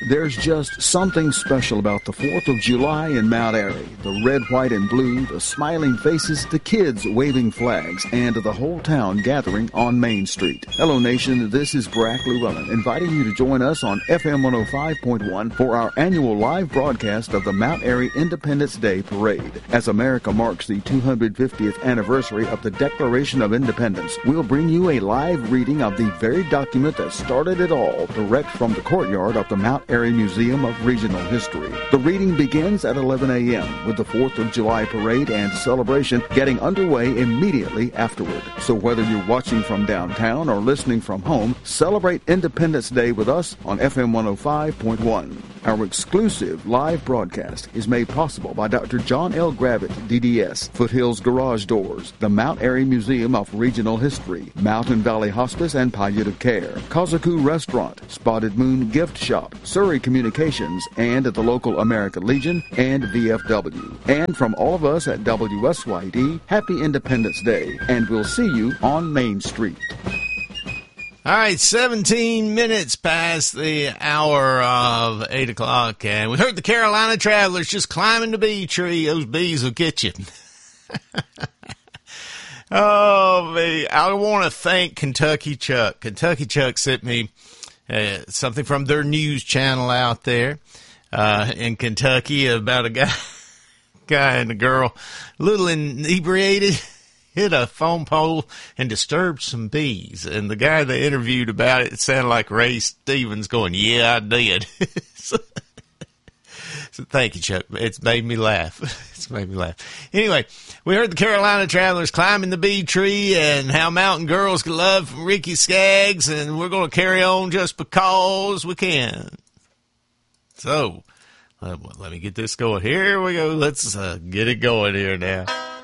There's just something special about the 4th of July in Mount Airy. The red, white, and blue, the smiling faces, the kids waving flags, and the whole town gathering on Main Street. Hello, nation. This is Barack Llewellyn, inviting you to join us on FM 105.1 for our annual live broadcast of the Mount Airy Independence Day Parade. As America marks the 250th anniversary of the Declaration of Independence, we'll bring you a live reading of the very document that started it all, direct from the courtyard of the Mount Airy Museum of Regional History. The reading begins at 11 a.m. with the 4th of July parade and celebration getting underway immediately afterward. So whether you're watching from downtown or listening from home, celebrate Independence Day with us on FM 105.1. Our exclusive live broadcast is made possible by Dr. John L. Gravitt, DDS, Foothills Garage Doors, the Mount Airy Museum of Regional History, Mountain Valley Hospice and Palliative Care, Kazaku Restaurant, Spotted Moon Gift Shop, Surrey Communications, and the local American Legion and VFW. And from all of us at WSYD, Happy Independence Day, and we'll see you on Main Street. All right, 17 minutes past the hour of 8 o'clock, and we heard the Carolina Travelers just climbing the bee tree. Those bees will get you. Oh, man. I want to thank Kentucky Chuck. Kentucky Chuck sent me something from their news channel out there in Kentucky about a guy and a girl, a little inebriated, hit a phone pole and disturbed some bees. And the guy they interviewed about it sounded like Ray Stevens going, "Yeah, I did." So thank you, Chuck. It's made me laugh. It's made me laugh. Anyway, we heard the Carolina Travelers climbing the bee tree and how mountain girls can love Ricky Skaggs, and we're going to carry on just because we can. So, let me get this going. Here we go. Let's get it going here now.